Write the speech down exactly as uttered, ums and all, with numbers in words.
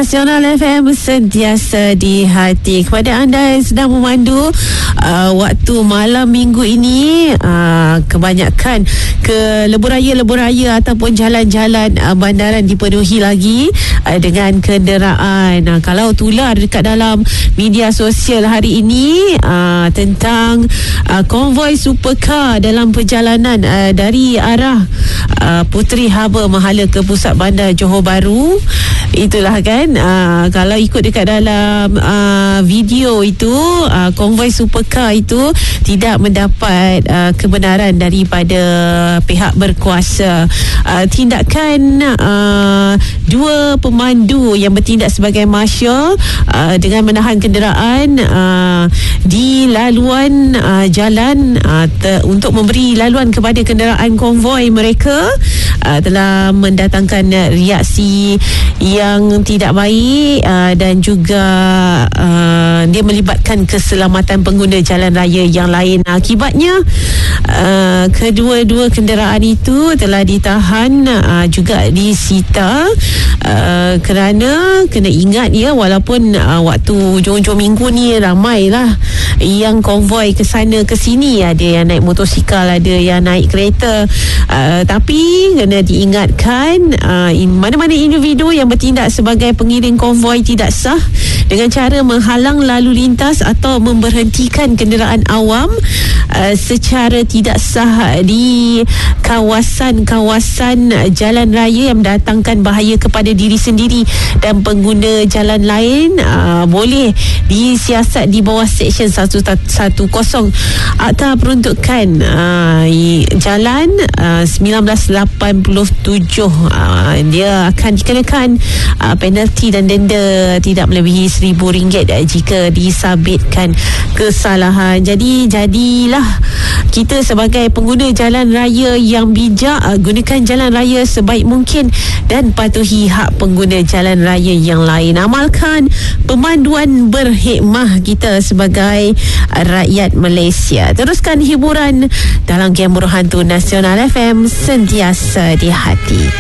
Nasional F M sentiasa di hati. Kepada anda yang sedang memandu uh, waktu malam minggu ini, uh, kebanyakan ke lebuh-raya-lebuh raya ataupun jalan-jalan uh, bandaran dipenuhi lagi uh, dengan kenderaan. Uh, kalau tular dekat dalam media sosial hari ini uh, tentang uh, konvoi supercar dalam perjalanan uh, dari arah uh, Puteri Harbour Mahala ke pusat bandar Johor Bahru. Itulah kan, uh, kalau ikut dekat dalam uh, video itu, uh, konvoi supercar itu tidak mendapat uh, kebenaran daripada pihak berkuasa. Uh, tindakan uh, dua pemandu yang bertindak sebagai marshal uh, dengan menahan kenderaan uh, di laluan uh, jalan uh, te- untuk memberi laluan kepada kenderaan konvoi mereka uh, telah mendatangkan reaksi yang tidak baik uh, dan juga uh, dia melibatkan keselamatan pengguna jalan raya yang lain. Akibatnya uh, kedua-dua kenderaan itu telah ditahan, uh, juga disita uh, kerana kena ingat ya, walaupun uh, waktu hujung-hujung minggu ni ramailah yang konvoi ke sana ke sini, ada yang naik motosikal, ada yang naik kereta, uh, tapi kena diingatkan uh, in, mana-mana individu yang bertindak sebagai pengiring konvoi tidak sah dengan cara menghalang lalu lintas atau memberhentikan kenderaan awam uh, secara tidak sah di kawasan-kawasan jalan raya yang mendatangkan bahaya kepada diri sendiri dan pengguna jalan lain, uh, boleh disiasat di bawah Seksyen seratus Akta Peruntukan uh, Jalan uh, seribu sembilan ratus lapan puluh tujuh. Uh, dia akan dikenakan uh, penalti dan denda tidak melebihi seribu ringgit uh, jika disabitkan kesalahan. Jadi jadilah kita sebagai pengguna jalan raya yang bijak, uh, gunakan jalan raya sebaik mungkin dan patuhi hak pengguna jalan raya yang lain. Amalkan pemanduan berhikmah kita sebagai uh, rakyat Malaysia. Teruskan hiburan dalam Game Buruh Hantu Nasional F M, sentiasa di hati.